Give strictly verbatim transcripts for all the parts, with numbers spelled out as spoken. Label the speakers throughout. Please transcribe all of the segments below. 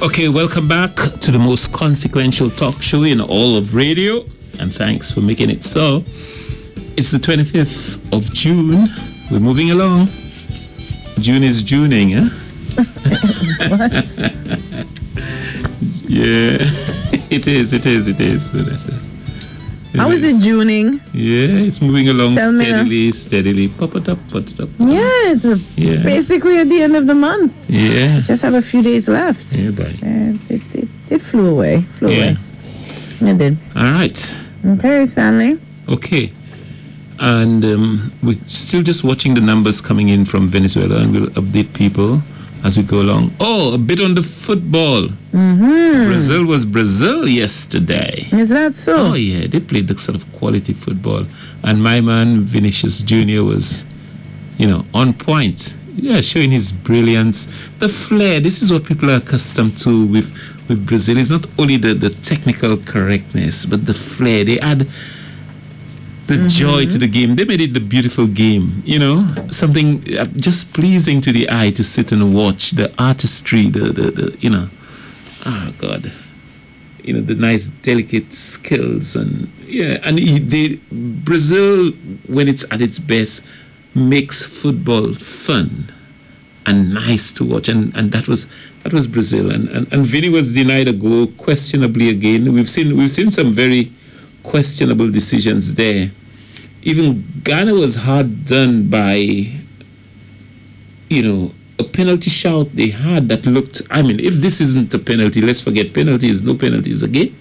Speaker 1: Okay, welcome back to the most consequential talk show in all of radio, and thanks for making it so. It's the twenty-fifth of June. We're moving along. June is Juning, huh?
Speaker 2: What?
Speaker 1: Yeah, it is, it is, it is. It
Speaker 2: How is it Juning?
Speaker 1: Yeah, it's moving along
Speaker 2: Tell me
Speaker 1: steadily, steadily. Pop it up, pop it up.
Speaker 2: Yeah, it's a,
Speaker 1: Yeah.
Speaker 2: basically at the end of the month.
Speaker 1: Yeah.
Speaker 2: Just have a few days left.
Speaker 1: Yeah, boy.
Speaker 2: Uh, it, it, it flew away. Flew
Speaker 1: Yeah.
Speaker 2: away. It did.
Speaker 1: All right.
Speaker 2: Okay, Stanley.
Speaker 1: Okay. And um, we're still just watching the numbers coming in from Venezuela, and we'll update people as we go along. Oh, a bit on the football.
Speaker 2: Mm-hmm.
Speaker 1: Brazil was Brazil yesterday.
Speaker 2: Is that so?
Speaker 1: Oh, yeah, they played the sort of quality football. And my man, Vinicius Junior, was, you know, on point. Yeah, showing his brilliance. The flair, this is what people are accustomed to with, with Brazil. It's not only the, the technical correctness, but the flair. They add the mm-hmm. joy to the game. They made it the beautiful game, you know, something just pleasing to the eye to sit and watch. The artistry, the, the, the you know, oh, God. You know, the nice, delicate skills. And, yeah, and he, they, Brazil, when it's at its best, makes football fun and nice to watch. And, and that was that was Brazil. And, and, and Vinny was denied a goal, questionably again. We've seen We've seen some very questionable decisions there. Even Ghana was hard done by, you know, a penalty shout they had that looked, I mean, if this isn't a penalty, let's forget penalties, no penalties again.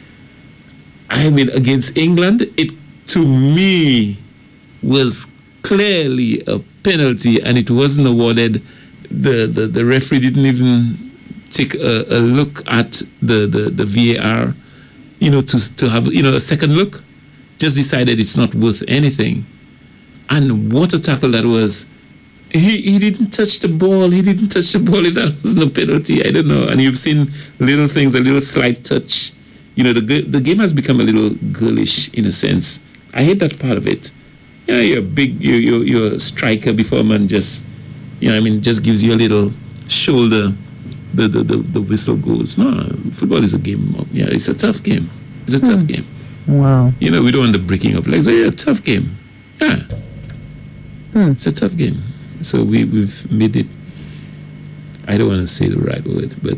Speaker 1: I mean, against England, it, to me, was clearly a penalty, and it wasn't awarded. The, the, the referee didn't even take a, a look at the, the, the V A R, you know, to, to have, you know, a second look. Just decided it's not worth anything. And what a tackle that was. He he didn't touch the ball. He didn't touch the ball. If that was no penalty, I don't know. And you've seen little things, a little slight touch. You know, the the game has become a little girlish in a sense. I hate that part of it. Yeah, you're big, you're, you're, you're a striker before man just, you know, I mean, just gives you a little shoulder, the, the, the, the whistle goes. No, football is a game. Of, yeah, it's a tough game. It's a tough
Speaker 2: hmm.
Speaker 1: game.
Speaker 2: Wow.
Speaker 1: You know, we don't want the breaking of legs. But yeah, a tough game. Yeah.
Speaker 2: Hmm.
Speaker 1: It's a tough game. So we, we've made it, I don't want to say the right word, but...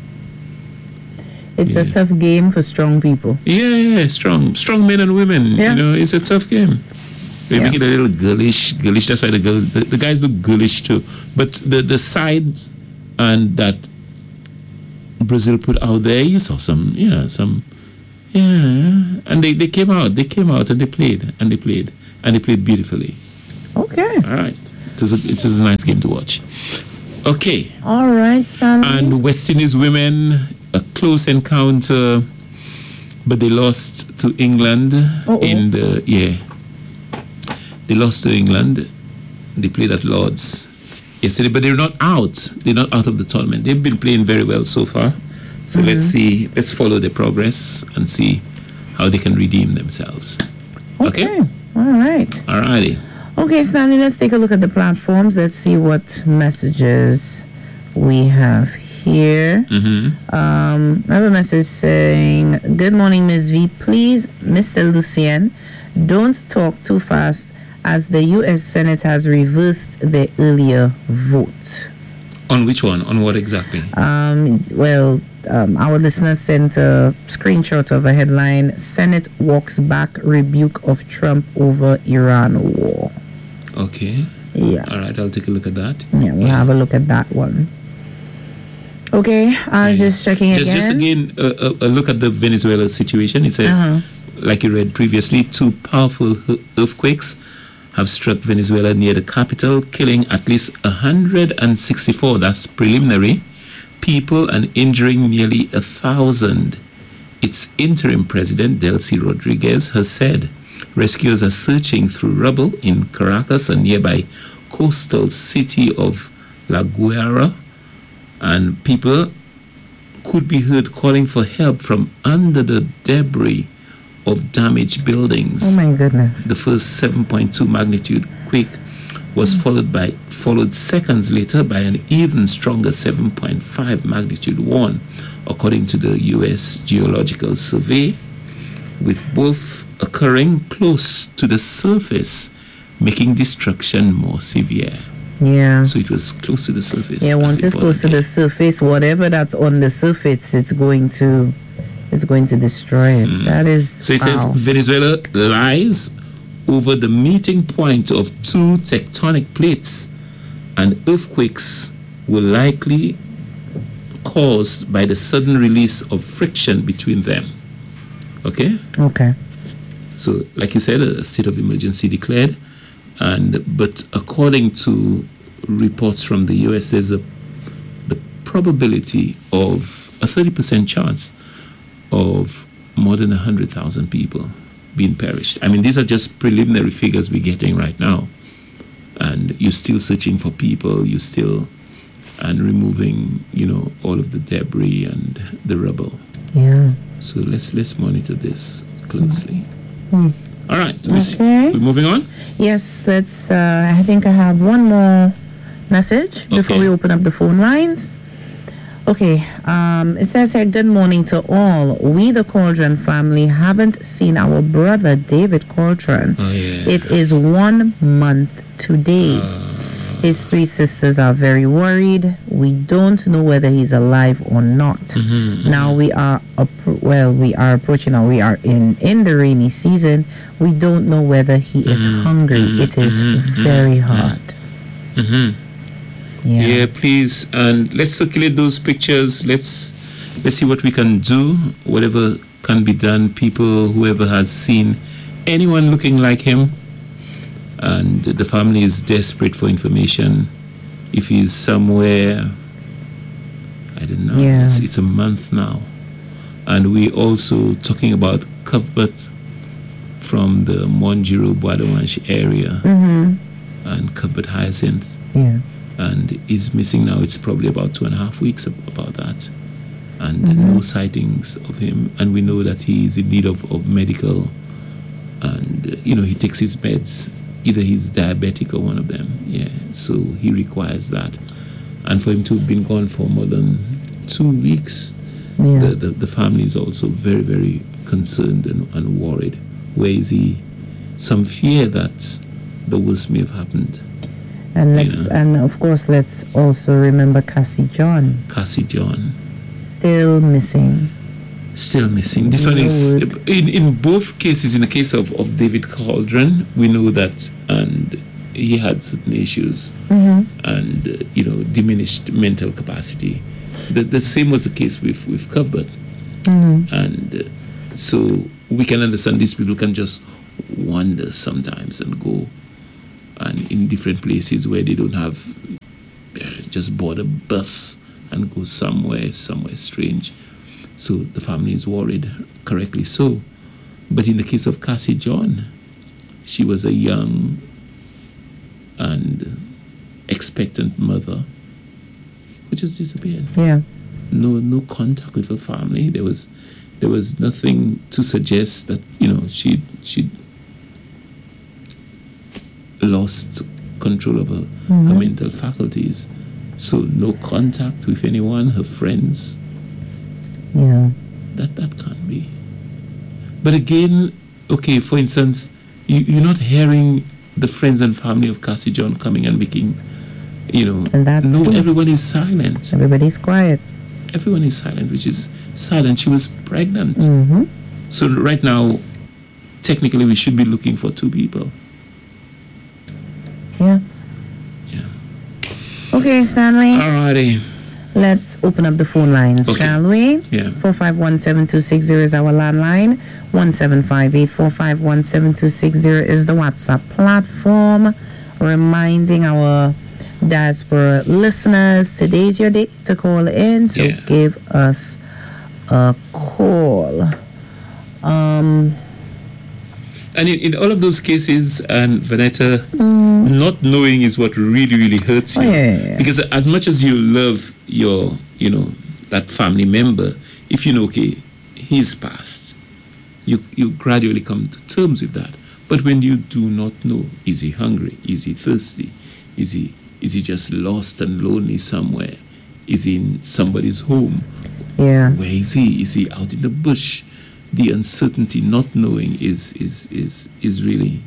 Speaker 2: It's
Speaker 1: yeah.
Speaker 2: a tough game for strong people.
Speaker 1: Yeah, yeah, strong. Strong men and women.
Speaker 2: Yeah.
Speaker 1: You know, it's a tough game. They
Speaker 2: Yeah.
Speaker 1: make it a little girlish, girlish. That's why the girls, the, the guys look girlish too. But the, the sides and that Brazil put out there, you saw some, you know, some... Yeah, and they, they came out, they came out and they played, and they played, and they played beautifully.
Speaker 2: Okay.
Speaker 1: All right. It was a, it was a nice game to watch. Okay.
Speaker 2: All right, Stanley.
Speaker 1: And West Indies women, a close encounter, but they lost to England
Speaker 2: Uh-oh.
Speaker 1: in the, yeah. They lost to England. They played at Lord's yesterday, but they're not out. They're not out of the tournament. They've been playing very well so far. So mm-hmm. let's see, let's follow the progress and see how they can redeem themselves. Okay?
Speaker 2: Okay. All right.
Speaker 1: All righty.
Speaker 2: Okay, Stanley, let's take a look at the platforms. Let's see what messages we have here.
Speaker 1: Mm-hmm.
Speaker 2: Um, I have a message saying, good morning, Miz V. Please, Mister Lucien, don't talk too fast as the U S Senate has reversed the earlier vote.
Speaker 1: On which one? On what exactly?
Speaker 2: Um, well, um, our listener sent a screenshot of a headline, Senate walks back rebuke of Trump over Iran war.
Speaker 1: Okay.
Speaker 2: Yeah.
Speaker 1: All right, I'll take a look at that.
Speaker 2: Yeah, we'll have a look at that one. Okay, I was
Speaker 1: Yeah.
Speaker 2: just checking
Speaker 1: just,
Speaker 2: again.
Speaker 1: Just again, uh, a, a look at the Venezuela situation. It says,
Speaker 2: Uh-huh.
Speaker 1: like you read previously, two powerful earthquakes have struck Venezuela near the capital, killing at least one hundred sixty-four, that's preliminary, people and injuring nearly a thousand. Its interim president, Delcy Rodriguez, has said rescuers are searching through rubble in Caracas, a nearby coastal city of La Guaira, and people could be heard calling for help from under the debris of damaged buildings.
Speaker 2: Oh my goodness.
Speaker 1: The first seven point two magnitude quake was followed by followed seconds later by an even stronger seven point five magnitude one, according to the U S Geological Survey, with both occurring close to the surface, making destruction more severe.
Speaker 2: Yeah.
Speaker 1: So it was close to the surface.
Speaker 2: Yeah, once
Speaker 1: That's
Speaker 2: it's close to
Speaker 1: important,
Speaker 2: the surface, whatever that's on the surface, it's going to it's going to destroy it. That is
Speaker 1: So it says
Speaker 2: wow.
Speaker 1: Venezuela lies over the meeting point of two tectonic plates, and earthquakes were likely caused by the sudden release of friction between them. Okay?
Speaker 2: Okay.
Speaker 1: So, like you said, a state of emergency declared, and but according to reports from the U S, there's a the probability of a thirty percent chance of more than one hundred thousand people being perished. I mean, these are just preliminary figures we're getting right now. And you're still searching for people, you're still and removing, you know, all of the debris and the rubble.
Speaker 2: Yeah.
Speaker 1: So let's let's monitor this closely.
Speaker 2: Hmm.
Speaker 1: All right, we see-
Speaker 2: Okay.
Speaker 1: we're moving on.
Speaker 2: Yes, let's uh I think I have one more message before
Speaker 1: Okay.
Speaker 2: we open up the phone lines. Okay, um, it says here, good morning to all. We, the Cauldron family, haven't seen our brother David Cauldron.
Speaker 1: Oh, yeah.
Speaker 2: It is one month today. His three sisters are very worried. We don't know whether he's alive or not.
Speaker 1: Mm-hmm.
Speaker 2: Now we are, appro- well, we are approaching, or we are in, in the rainy season. We don't know whether he is
Speaker 1: Mm-hmm.
Speaker 2: hungry. It is very hard.
Speaker 1: Mm-hmm.
Speaker 2: Yeah.
Speaker 1: Yeah, please, and let's circulate those pictures. Let's let's see what we can do. Whatever can be done. People, whoever has seen anyone looking like him, and the family is desperate for information. If he's somewhere, I don't know.
Speaker 2: Yeah.
Speaker 1: It's, it's a month now, and we also talking about Cuthbert from the Monjiro Boadowanshi area,
Speaker 2: Mm-hmm.
Speaker 1: and Cuthbert Hyacinth.
Speaker 2: Yeah.
Speaker 1: And is missing now. It's probably about two and a half weeks ab- about that, and
Speaker 2: Mm-hmm.
Speaker 1: no sightings of him. And we know that he is in need of, of medical, and uh, you know he takes his meds. Either he's diabetic or one of them. Yeah, so he requires that. And for him to have been gone for more than two weeks,
Speaker 2: Yeah.
Speaker 1: the, the the family is also very very concerned and, and worried. Where is he? Some fear that the worst may have happened.
Speaker 2: And let's
Speaker 1: Yeah.
Speaker 2: and of course let's also remember Cassie John,
Speaker 1: Cassie John.
Speaker 2: still missing.
Speaker 1: Still missing. This one is
Speaker 2: Lord.
Speaker 1: in, in both cases. In the case of, of David Cauldron, we know that, and he had certain issues
Speaker 2: Mm-hmm.
Speaker 1: and uh, you know diminished mental capacity. The, the same was the case with with Cuthbert,
Speaker 2: Mm-hmm.
Speaker 1: and uh, so we can understand these people can just wander sometimes and go and in different places where they don't have uh, just board a bus and go somewhere somewhere strange. So the family is worried, correctly so. But in the case of Cassie John, she was a young and expectant mother who just disappeared.
Speaker 2: Yeah.
Speaker 1: No no contact with her family. There was there was nothing to suggest that, you know, she she lost control of her, her mental faculties. So no contact with anyone, her friends.
Speaker 2: Yeah.
Speaker 1: That that can't be. But again, okay, for instance, you, you're not hearing the friends and family of Cassie John coming and making, you know,
Speaker 2: And that
Speaker 1: no,
Speaker 2: too.
Speaker 1: everyone is silent.
Speaker 2: Everybody's quiet.
Speaker 1: Everyone is silent, which is silent. She was pregnant.
Speaker 2: Mm-hmm.
Speaker 1: So right now, technically, we should be looking for two people.
Speaker 2: Yeah.
Speaker 1: Yeah.
Speaker 2: Okay, Stanley.
Speaker 1: Alrighty.
Speaker 2: Let's open up the phone lines,
Speaker 1: Okay.
Speaker 2: shall we?
Speaker 1: Yeah.
Speaker 2: four five one, seven two six zero is our landline. one seven five eight, four five one, seven two six zero is the WhatsApp platform. Reminding our diaspora listeners, today's your day to call in, so
Speaker 1: Yeah.
Speaker 2: give us a call. Um,
Speaker 1: And in, in all of those cases, and Vanetta, not knowing is what really, really hurts you.
Speaker 2: Oh, yeah, yeah, yeah.
Speaker 1: Because as much as you love your, you know, that family member, if you know, okay, he's passed, you you gradually come to terms with that. But when you do not know, is he hungry? Is he thirsty? Is he is he just lost and lonely somewhere? Is he in somebody's home?
Speaker 2: Yeah.
Speaker 1: Where is he? Is he out in the bush? The uncertainty, not knowing, is is is is really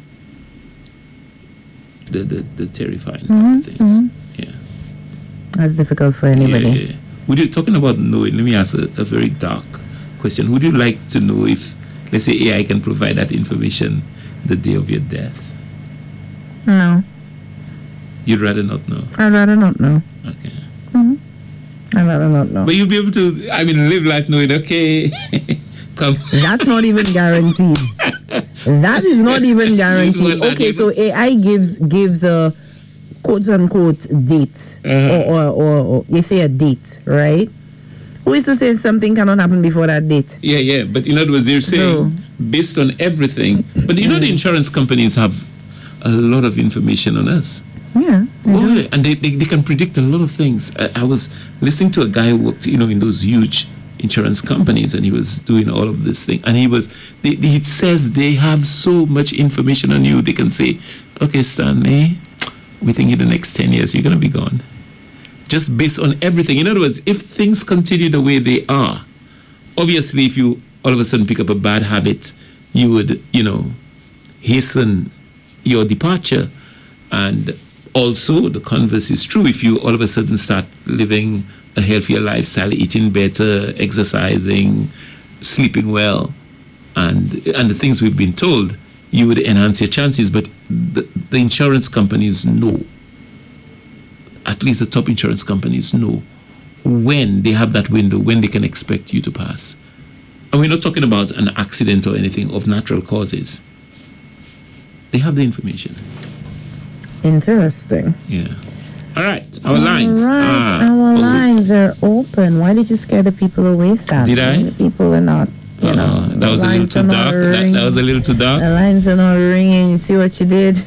Speaker 1: the the, the terrifying
Speaker 2: Mm-hmm,
Speaker 1: things.
Speaker 2: mm-hmm.
Speaker 1: Yeah.
Speaker 2: That's difficult for anybody.
Speaker 1: Yeah, yeah. Would you talking about knowing? Let me ask a, a very dark question. Would you like to know if, let's say, A I can provide that information the day of your death?
Speaker 2: No.
Speaker 1: You'd rather not know.
Speaker 2: I'd rather not know.
Speaker 1: Okay.
Speaker 2: Mm-hmm. I'd rather not know.
Speaker 1: But you'll be able to, I mean, live life knowing, okay, come.
Speaker 2: That's not even guaranteed. That is not even guaranteed.
Speaker 1: Not
Speaker 2: Okay,
Speaker 1: even.
Speaker 2: so A I gives gives a quote unquote date,
Speaker 1: Uh-huh.
Speaker 2: or, or, or, or you say a date, right? Who is to say something cannot happen before that date?
Speaker 1: Yeah, yeah. But in other words, they're saying based on everything. But you know, the insurance companies have a lot of information on us.
Speaker 2: Yeah.
Speaker 1: Oh, yeah, and they, they, they can predict a lot of things. I, I was listening to a guy who worked, you know, in those huge insurance companies, and he was doing all of this thing. And he was, they, they, it says they have so much information on you. They can say, okay, Stanley, we think in the next ten years you're going to be gone. Just based on everything. In other words, if things continue the way they are, obviously, if you all of a sudden pick up a bad habit, you would, you know, hasten your departure. And also, the converse is true. If you all of a sudden start living a healthier lifestyle, eating better, exercising, sleeping well, and and the things we've been told, you would enhance your chances. But the, the insurance companies know, at least the top insurance companies know, when they have that window, when they can expect you to pass. And we're not talking about an accident or anything of natural causes. They have the information.
Speaker 2: Interesting.
Speaker 1: Yeah. All right. Our lines.
Speaker 2: All right,
Speaker 1: Ah,
Speaker 2: our
Speaker 1: oh,
Speaker 2: lines are open. Why did you scare the people away, Stan?
Speaker 1: Did I?
Speaker 2: The people are not, you
Speaker 1: uh,
Speaker 2: know.
Speaker 1: that
Speaker 2: the
Speaker 1: was a little
Speaker 2: lines
Speaker 1: too
Speaker 2: are not
Speaker 1: dark. That,
Speaker 2: ringing.
Speaker 1: that was a little too dark.
Speaker 2: The lines are not ringing. You see what you did?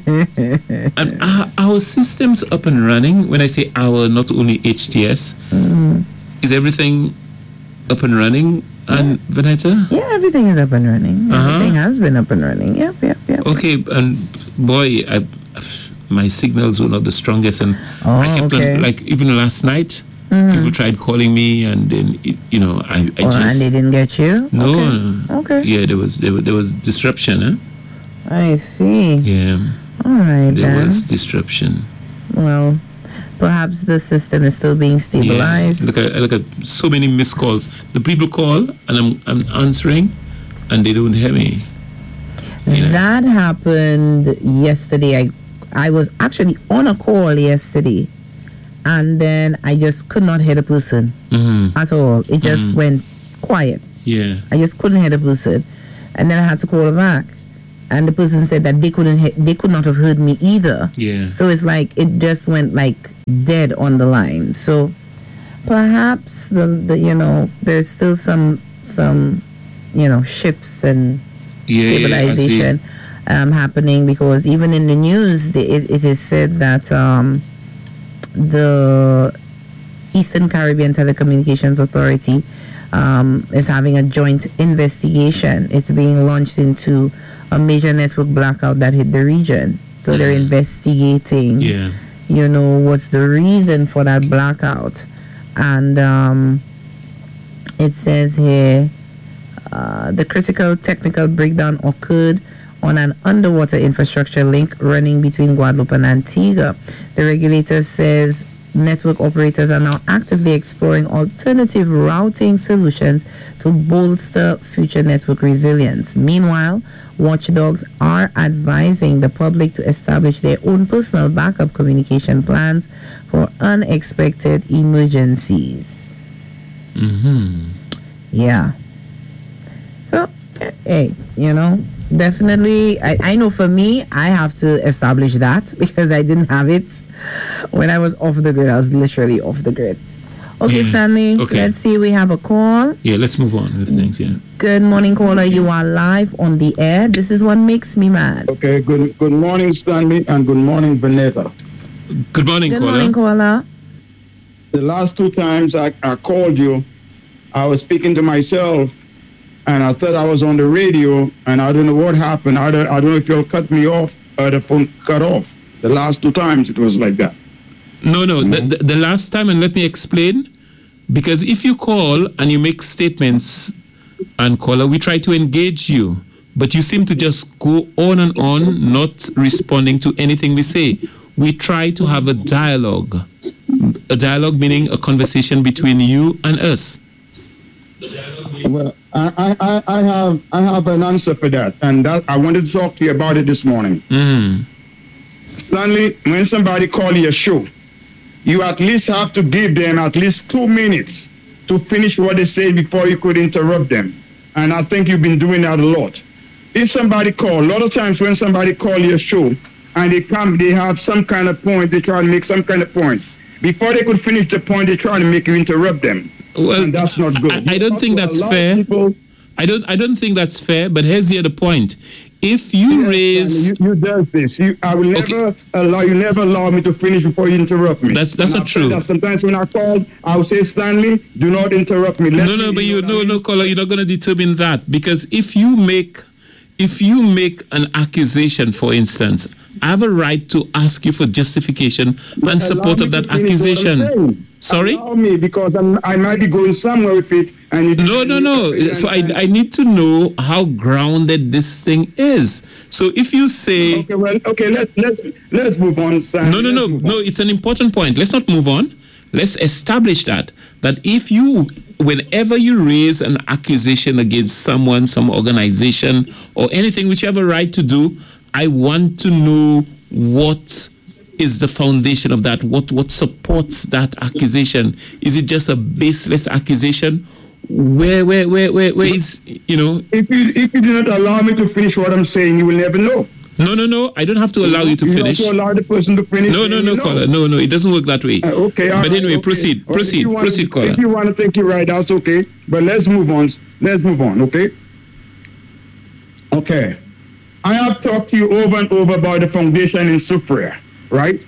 Speaker 1: And our, our system's up and running. When I say our, not only H T S.
Speaker 2: Mm.
Speaker 1: Is everything up and running? And Vanessa?
Speaker 2: Yeah, everything is up and running.
Speaker 1: Uh-huh.
Speaker 2: Everything has been up and running. Yep, yep, yep.
Speaker 1: Okay, and boy, I, my signals were not the strongest, and
Speaker 2: Oh,
Speaker 1: I kept
Speaker 2: okay.
Speaker 1: on, like, even last night,
Speaker 2: Mhm.
Speaker 1: people tried calling me, and then it, you know, I, I
Speaker 2: Oh,
Speaker 1: just
Speaker 2: and they didn't get you?
Speaker 1: no,
Speaker 2: Okay.
Speaker 1: no.
Speaker 2: Okay.
Speaker 1: Yeah, there was there was, there was disruption, huh?
Speaker 2: I see.
Speaker 1: Yeah,
Speaker 2: All right,
Speaker 1: there
Speaker 2: then.
Speaker 1: was disruption.
Speaker 2: Well, perhaps the system is still being
Speaker 1: Yeah,
Speaker 2: stabilized.
Speaker 1: look at look at so many missed calls. The people call, and I'm I'm answering, and they don't hear me. You know.
Speaker 2: That happened yesterday. I I was actually on a call yesterday, and then I just could not hear the person
Speaker 1: Mm-hmm.
Speaker 2: at all. It just
Speaker 1: Mhm.
Speaker 2: went quiet.
Speaker 1: Yeah.
Speaker 2: I just couldn't hear the person, and then I had to call back, and the person said that they couldn't he- they could not have heard me either.
Speaker 1: Yeah.
Speaker 2: So it's like it just went like dead on the line. So perhaps the, the you know there's still some some you know shifts and
Speaker 1: Yeah, yeah, I see.
Speaker 2: stabilization um, happening, because even in the news the, it, it is said that um, the Eastern Caribbean Telecommunications Authority um, is having a joint investigation. It's being launched into a major network blackout that hit the region. So they're
Speaker 1: Mhm.
Speaker 2: investigating,
Speaker 1: Yeah.
Speaker 2: you know, what's the reason for that blackout. And um, it says here, uh, the critical technical breakdown occurred on an underwater infrastructure link running between Guadeloupe and Antigua. The regulator says network operators are now actively exploring alternative routing solutions to bolster future network resilience. Meanwhile, watchdogs are advising the public to establish their own personal backup communication plans for unexpected emergencies.
Speaker 1: Mm-hmm.
Speaker 2: Yeah. So, eh, hey, you know, definitely, I, I know for me, I have to establish that because I didn't have it when I was off the grid. I was literally off the grid. Okay,
Speaker 1: Yeah.
Speaker 2: Stanley,
Speaker 1: Okay.
Speaker 2: let's see. We have a call.
Speaker 1: Yeah, let's move on with things, yeah.
Speaker 2: Good morning, caller. You are live on the air. This is what makes me mad.
Speaker 3: Okay, good good morning, Stanley, and good morning, Vanessa.
Speaker 1: Good morning,
Speaker 2: Good
Speaker 1: caller.
Speaker 2: morning, caller.
Speaker 3: The last two times I, I called you, I was speaking to myself, and I thought I was on the radio, and I don't know what happened. I don't, I don't know if you'll cut me off or the phone cut off. The last two times it was like that.
Speaker 1: No, no. The, the, the last time, and let me explain, because if you call and you make statements, and caller, we try to engage you, but you seem to just go on and on, not responding to anything we say. We try to have a dialogue. A dialogue meaning a conversation between you and us.
Speaker 3: Well, I, I, I have I have an answer for that, and that I wanted to talk to you about it this morning.
Speaker 1: Mm.
Speaker 3: Stanley, when somebody call you a show, you at least have to give them at least two minutes to finish what they say before you could interrupt them. And I think you've been doing that a lot. If somebody call, a lot of times when somebody call you a show and they come, they have some kind of point, they try to make some kind of point. Before they could finish the point, they try to make you interrupt them.
Speaker 1: Well,
Speaker 3: and that's not good.
Speaker 1: I, I don't think that's fair. I don't I don't think that's fair, but here's the other point. If you yes, raise,
Speaker 3: you, you does this. You, I will never okay. allow you. Never allow me to finish before you interrupt me.
Speaker 1: That's that's
Speaker 3: and
Speaker 1: not true.
Speaker 3: That sometimes when I call, I will say, Stanley, do not interrupt me. Let
Speaker 1: no, no,
Speaker 3: me
Speaker 1: but you no,
Speaker 3: no,
Speaker 1: no, caller. You're not going to determine that, because if you make, if you make an accusation, for instance, I have a right to ask you for justification but and support of that accusation. Sorry?
Speaker 3: Allow me, because I'm, I might be going somewhere with it. And you
Speaker 1: no, no, no. And, so I, I need to know how grounded this thing is. So if you say,
Speaker 3: okay, well, okay, let's let's let's move on. Sam.
Speaker 1: No, no, no, no. It's an important point. Let's not move on. Let's establish that that if you, whenever you raise an accusation against someone, some organization, or anything which you have a right to do, I want to know what is the foundation of that? What what supports that accusation? Is it just a baseless accusation? Where where where where where is, you know?
Speaker 3: If you if you do not allow me to finish what I'm saying, you will never know.
Speaker 1: No, no, no. I don't have to allow you to
Speaker 3: you
Speaker 1: finish.
Speaker 3: You have to allow the person to finish.
Speaker 1: No, no, no, caller. No, no. It doesn't work that way.
Speaker 3: Uh, okay.
Speaker 1: But
Speaker 3: right,
Speaker 1: anyway,
Speaker 3: okay.
Speaker 1: proceed.
Speaker 3: Well,
Speaker 1: proceed.
Speaker 3: Wanna,
Speaker 1: proceed, caller.
Speaker 3: If you want to think you're right, that's okay. But let's move on. Let's move on. Okay. Okay. I have talked to you over and over about the foundation in Soufriere, right?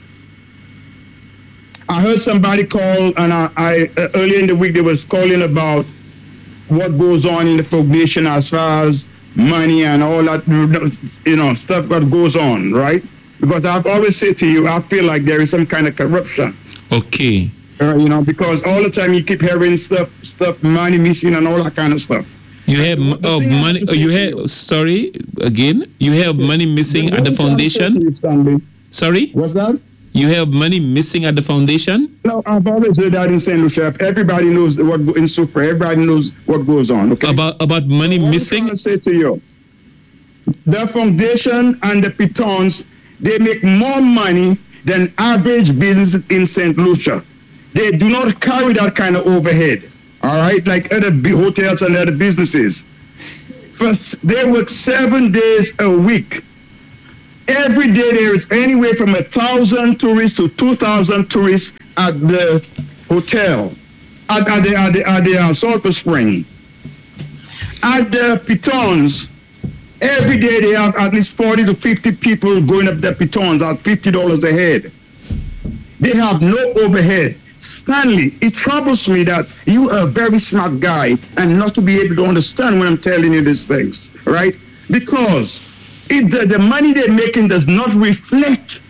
Speaker 3: I heard somebody call, and I, I uh, earlier in the week they was calling about what goes on in the foundation as far as money and all that, you know, stuff that goes on, right? Because I've always said to you, I feel like there is some kind of corruption.
Speaker 1: Okay.
Speaker 3: Uh, you know, because all the time you keep hearing stuff, stuff, money missing and all that kind of stuff.
Speaker 1: You have of money. You have sorry again. You have money missing at the foundation.
Speaker 3: You,
Speaker 1: sorry.
Speaker 3: What's that?
Speaker 1: You have money missing at the foundation?
Speaker 3: No, I've always heard that in Saint Lucia. Everybody knows what in Super. Everybody knows what goes on. Okay.
Speaker 1: About about money
Speaker 3: so
Speaker 1: missing.
Speaker 3: I'm say to you, the foundation and the pitons, they make more money than average business in Saint Lucia. They do not carry that kind of overhead. All right, like other hotels and other businesses. First, they work seven days a week. Every day there is anywhere from a thousand tourists to two thousand tourists at the hotel, at, at the at the, at the uh, Sulphur Spring. At the pitons, every day they have at least forty to fifty people going up the pitons at fifty dollars a head. They have no overhead. Stanley, it troubles me that you are a very smart guy and not to be able to understand when I'm telling you these things, right? Because it, the, the money they're making does not reflect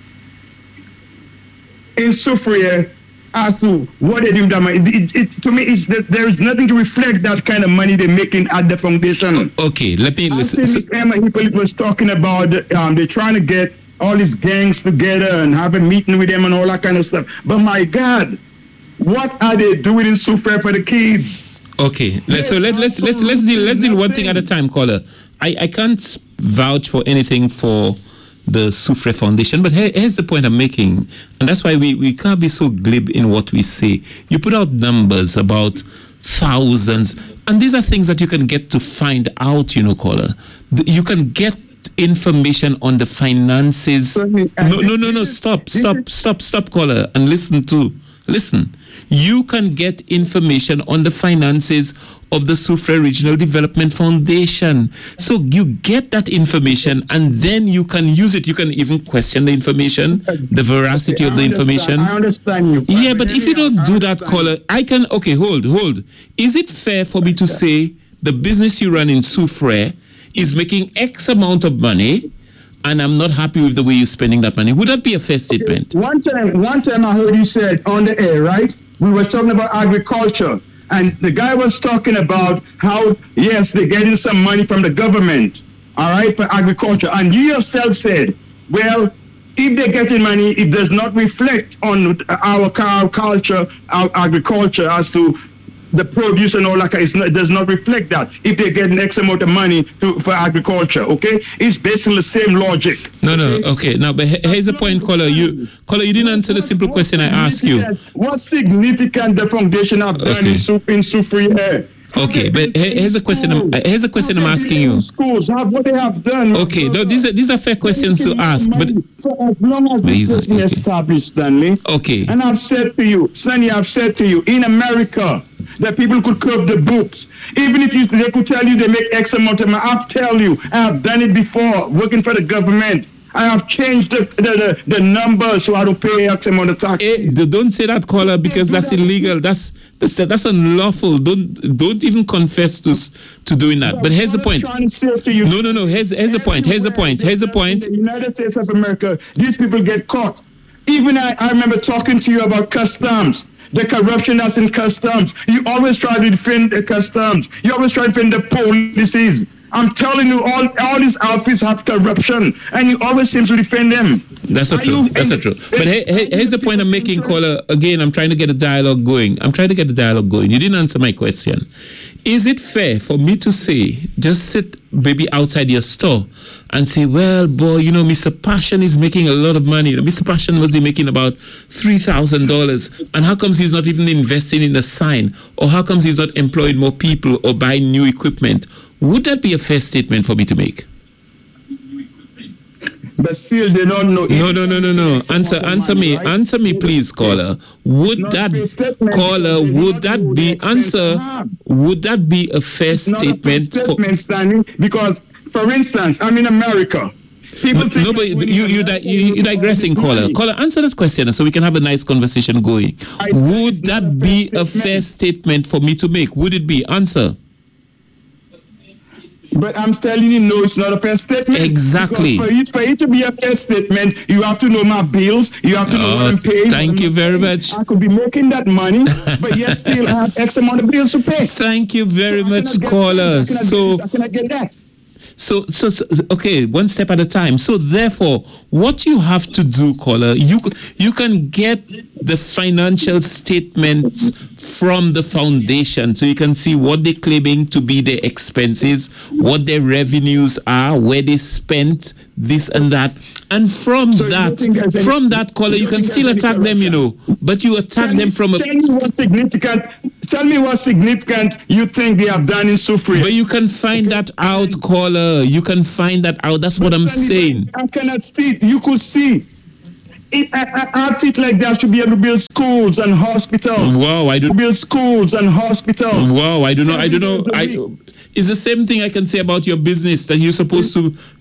Speaker 3: in Soufriere as to what they do with that money. It, it, to me, it's, there is nothing to reflect that kind of money they're making at the foundation.
Speaker 1: Okay, let me listen.
Speaker 3: Miss Emma Hippolyte was talking about um, they're trying to get all these gangs together and have a meeting with them and all that kind of stuff. But my God, what are they doing in Soufriere for the kids?
Speaker 1: Okay, so let, let's let's let's deal let's deal one thing at a time, caller. I, I can't vouch for anything for the Soufriere Foundation, but here, here's the point I'm making, and that's why we, we can't be so glib in what we say. You put out numbers about thousands, and these are things that you can get to find out, you know, caller. You can get information on the finances. No, no, no, no, stop, stop, stop, stop, caller, and listen to, listen. You can get information on the finances of the Soufriere Regional Development Foundation. So you get that information and then you can use it. You can even question the information, the veracity
Speaker 3: okay,
Speaker 1: of the information.
Speaker 3: I understand you.
Speaker 1: Yeah, but if you don't do that, caller, I can, okay, hold, hold. Is it fair for me to say the business you run in Soufriere is making X amount of money, and I'm not happy with the way you're spending that money. Would that be a fair statement?
Speaker 3: One time, one time I heard you said on the air, right? We were talking about agriculture, and the guy was talking about how, yes, they're getting some money from the government, all right, for agriculture. And you yourself said, well, if they're getting money, it does not reflect on our culture, our agriculture as to the produce and all that. It's not, it does not reflect that if they're getting X amount of money to, for agriculture, okay? It's basically the same logic.
Speaker 1: No, no, okay. Now, but here's the point, caller. You, caller, you didn't answer the simple question I asked you.
Speaker 3: What's significant the foundation have done
Speaker 1: Okay.
Speaker 3: in Soup in Soufriere here?
Speaker 1: Okay, but he- here's a question. I'm, here's a question I'm asking you.
Speaker 3: Schools, how, what they have done.
Speaker 1: Okay, no, these are these are fair questions to ask, but
Speaker 3: for as long as
Speaker 1: But he's-
Speaker 3: this has been
Speaker 1: okay.
Speaker 3: established, Stanley.
Speaker 1: okay,
Speaker 3: And I've said to you, Stanley, I've said to you, in America, that people could curb the books. Even if you, they could tell you they make X amount of money, I've tell you, I've done it before, working for the government. I have changed the, the, the, the numbers so I don't pay X amount of tax.
Speaker 1: Eh, d- don't say that, caller, because that's illegal. That's that's that's unlawful. Don't don't even confess to s- to doing that. But here's the point.
Speaker 3: Trying to say to you,
Speaker 1: No, no, no. Here's here's the point. Here's the point. Here's the point.
Speaker 3: In the United States of America, these people get caught. Even I, I remember talking to you about customs, the corruption that's in customs. You always try to defend the customs. You always try to defend the policies. I'm telling you, all all these outfits have corruption, and you always seem to defend them.
Speaker 1: That's not
Speaker 3: Are
Speaker 1: true.
Speaker 3: you-
Speaker 1: That's not true. But he- he- here's the point I'm making, caller. Again, I'm trying to get a dialogue going. I'm trying to get the dialogue going. You didn't answer my question. Is it fair for me to say, just sit maybe outside your store and say, well, boy, you know, Mister Passion is making a lot of money. Mister Passion must be making about three thousand dollars. And how comes he's not even investing in a sign? Or how comes he's not employing more people or buying new equipment? Would that be a fair statement for me to make?
Speaker 3: But still, they don't know.
Speaker 1: No, no, no, no, no. Answer, answer me,
Speaker 3: Right?
Speaker 1: answer me, please, caller. Would
Speaker 3: Not
Speaker 1: that
Speaker 3: fair statement,
Speaker 1: caller?
Speaker 3: because they
Speaker 1: Would
Speaker 3: not
Speaker 1: that
Speaker 3: know the
Speaker 1: be
Speaker 3: expense they
Speaker 1: answer?
Speaker 3: have.
Speaker 1: Would that be a fair
Speaker 3: It's not a
Speaker 1: statement? For,
Speaker 3: statement, Stanley, because, for instance, I'm in America. People think
Speaker 1: no, but
Speaker 3: that when
Speaker 1: you you
Speaker 3: you're
Speaker 1: di-
Speaker 3: American,
Speaker 1: you you
Speaker 3: look at all
Speaker 1: digressing,
Speaker 3: this
Speaker 1: caller.
Speaker 3: money.
Speaker 1: Caller, answer that question so we can have a nice conversation going.
Speaker 3: I said
Speaker 1: Would
Speaker 3: it's not
Speaker 1: that
Speaker 3: a
Speaker 1: be
Speaker 3: fair
Speaker 1: a fair statement for me to make? Would it be? Answer.
Speaker 3: But I'm telling you, no, it's not a fair statement.
Speaker 1: Exactly.
Speaker 3: Because for it, for it to be a fair statement, you have to know my bills. You have to know what
Speaker 1: Oh,
Speaker 3: I'm paying.
Speaker 1: thank
Speaker 3: what I'm
Speaker 1: you very
Speaker 3: paying.
Speaker 1: much.
Speaker 3: I could be making that money, but yet still I have X amount of bills to pay.
Speaker 1: Thank you very
Speaker 3: So I
Speaker 1: much,
Speaker 3: cannot get
Speaker 1: caller.
Speaker 3: this, I cannot
Speaker 1: So.
Speaker 3: get this, I cannot get that.
Speaker 1: So, so, so, okay, one step at a time. So, therefore, what you have to do, caller, you c- you can get the financial statements from the foundation, so you can see what they're claiming to be their expenses, what their revenues are, where they spent this and that, and from
Speaker 3: So you
Speaker 1: that,
Speaker 3: don't think there's any-
Speaker 1: from that, caller,
Speaker 3: you
Speaker 1: you
Speaker 3: don't
Speaker 1: can
Speaker 3: think
Speaker 1: still
Speaker 3: there's any
Speaker 1: attack them, you know, but you attack
Speaker 3: Tell
Speaker 1: them
Speaker 3: me,
Speaker 1: from a.
Speaker 3: tell me what's significant. Tell me what's significant you think they have done in Soufriere.
Speaker 1: But you can find that out, caller. You can find that out. That's what I'm
Speaker 3: Tell me,
Speaker 1: saying.
Speaker 3: I cannot see it. You could see. It, a, a outfit like that should be able to build schools and hospitals.
Speaker 1: Wow, I do.
Speaker 3: Build schools and hospitals.
Speaker 1: Wow, I don't know. I don't know.
Speaker 3: Every day
Speaker 1: I.
Speaker 3: is a week.
Speaker 1: It's the same thing I can say about your business that you're supposed to